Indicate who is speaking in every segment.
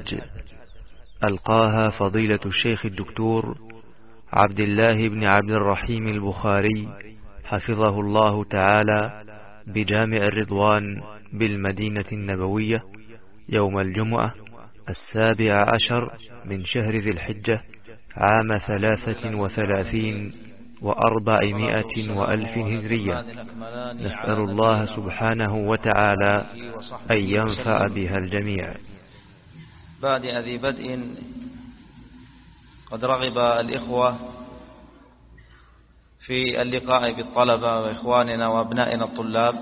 Speaker 1: الحج، ألقاها فضيلة الشيخ الدكتور عبد الله بن عبد الرحيم البخاري حفظه الله تعالى بجامع الرضوان بالمدينة النبوية يوم الجمعة 17 من شهر ذي الحجة عام 33 و400 وألف هجرية. نسأل الله سبحانه وتعالى أن ينفع بها الجميع.
Speaker 2: بعد ذي بدء، قد رغب الإخوة في اللقاء بالطلبة وإخواننا وأبنائنا الطلاب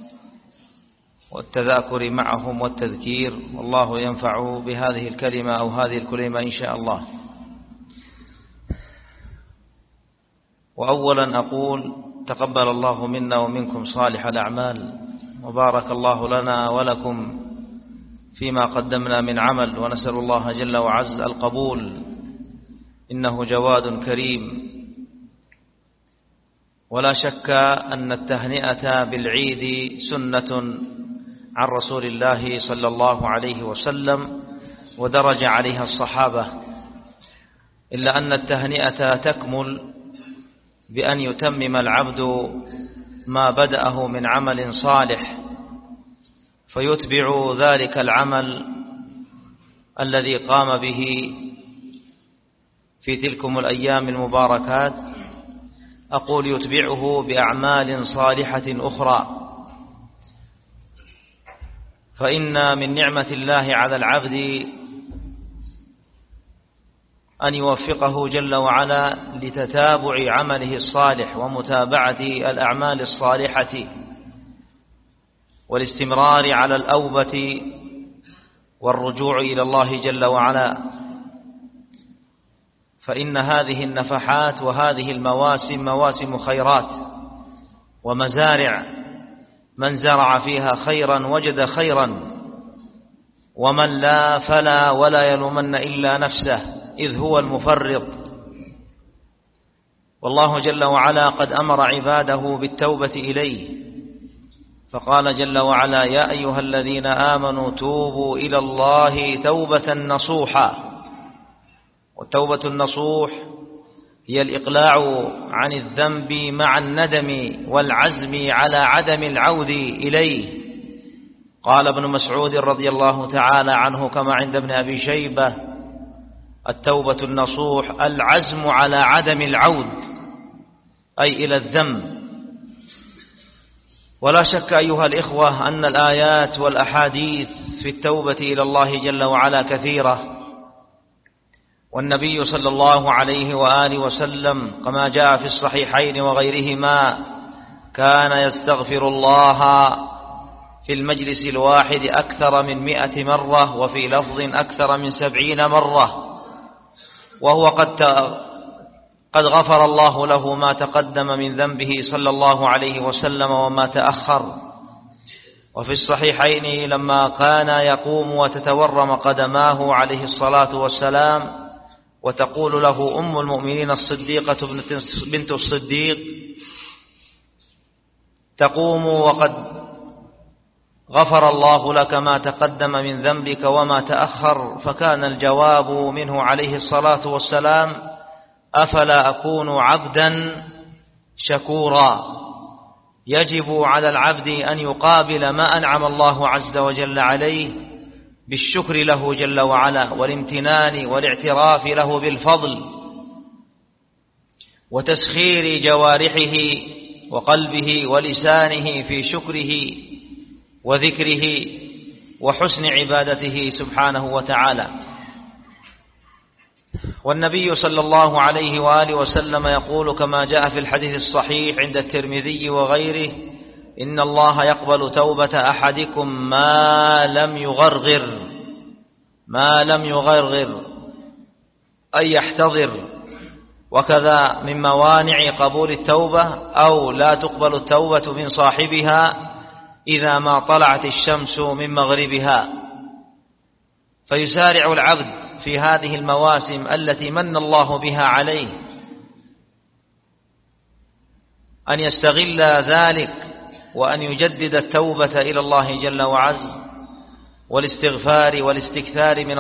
Speaker 2: والتذاكر معهم والتذكير، والله ينفع بهذه الكلمة أو هذه الكلمة إن شاء الله. وأولا أقول تقبل الله منا ومنكم صالح الأعمال، وبارك الله لنا ولكم فيما قدمنا من عمل، ونسأل الله جل وعز القبول، إنه جواد كريم. ولا شك أن التهنئة بالعيد سنة عن رسول الله صلى الله عليه وسلم، ودرج عليها الصحابة، إلا أن التهنئة تكمل بأن يتمم العبد ما بدأه من عمل صالح، فيتبع ذلك العمل الذي قام به في تلكم الأيام المباركات، أقول يتبعه بأعمال صالحة أخرى. فإن من نعمة الله على العبد أن يوفقه جل وعلا لتتابع عمله الصالح ومتابعة الأعمال الصالحة والاستمرار على الأوبة والرجوع إلى الله جل وعلا. فإن هذه النفحات وهذه المواسم مواسم خيرات ومزارع، من زرع فيها خيرا وجد خيرا، ومن لا فلا ولا يلومن إلا نفسه إذ هو المفرط. والله جل وعلا قد أمر عباده بالتوبة إليه، فقال جل وعلا: يا أيها الذين آمنوا توبوا إلى الله توبة نصوحا. والتوبة النصوح هي الإقلاع عن الذنب مع الندم والعزم على عدم العود إليه. قال ابن مسعود رضي الله تعالى عنه كما عند ابن أبي شيبة: التوبة النصوح العزم على عدم العود، أي إلى الذنب. ولا شك أيها الإخوة أن الآيات والأحاديث في التوبة إلى الله جل وعلا كثيرة، والنبي صلى الله عليه وآله وسلم كما جاء في الصحيحين وغيرهما كان يستغفر الله في المجلس الواحد أكثر من 100 مرة، وفي لفظ أكثر من 70 مرة، وهو قد غفر الله له ما تقدم من ذنبه صلى الله عليه وسلم وما تأخر. وفي الصحيحين لما كان يقوم وتتورم قدماه عليه الصلاة والسلام، وتقول له أم المؤمنين الصديقة بنت الصديق: تقوم وقد غفر الله لك ما تقدم من ذنبك وما تأخر، فكان الجواب منه عليه الصلاة والسلام: أفلا أكون عبدا شكورا. يجب على العبد أن يقابل ما أنعم الله عز وجل عليه بالشكر له جل وعلا، والامتنان والاعتراف له بالفضل، وتسخير جوارحه وقلبه ولسانه في شكره وذكره وحسن عبادته سبحانه وتعالى. والنبي صلى الله عليه وآله وسلم يقول كما جاء في الحديث الصحيح عند الترمذي وغيره: إن الله يقبل توبة أحدكم ما لم يغرغر أي يحتضر. وكذا من موانع قبول التوبة أو لا تقبل التوبة من صاحبها إذا ما طلعت الشمس من مغربها. فيسارع العبد في هذه المواسم التي من الله بها عليه أن يستغل ذلك، وأن يجدد التوبة إلى الله جل وعز والاستغفار والاستكثار من